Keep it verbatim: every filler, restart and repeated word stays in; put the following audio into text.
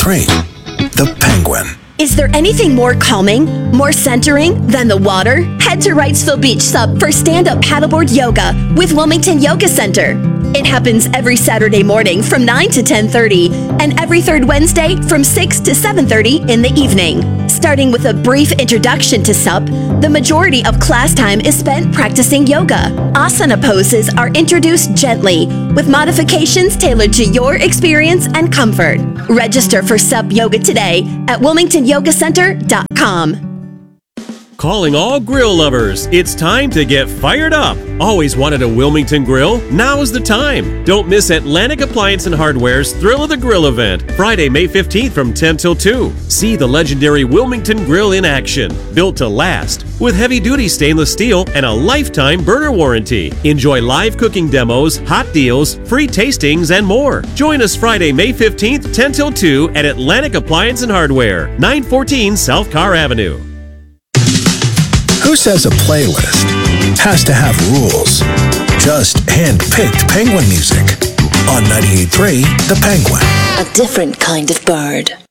three, The Penguin. Is there anything more calming, more centering than the water? Head to Wrightsville Beach Sup for stand-up paddleboard yoga with Wilmington Yoga Center. It happens every Saturday morning from nine to ten thirty and every third Wednesday from six to seven thirty in the evening. Starting with a brief introduction to S U P, the majority of class time is spent practicing yoga. Asana poses are introduced gently, with modifications tailored to your experience and comfort. Register for S U P Yoga today at wilmington yoga center dot com. Calling all grill lovers, it's time to get fired up. Always wanted a Wilmington grill? Now's the time. Don't miss Atlantic Appliance and Hardware's Thrill of the Grill event, Friday, May fifteenth from ten till two. See the legendary Wilmington grill in action, built to last, with heavy-duty stainless steel and a lifetime burner warranty. Enjoy live cooking demos, hot deals, free tastings, and more. Join us Friday, May fifteenth, ten till two at Atlantic Appliance and Hardware, nine fourteen South Carr Avenue. Who says a playlist has to have rules? Just hand-picked Penguin music on ninety-eight point three The Penguin. A different kind of bird.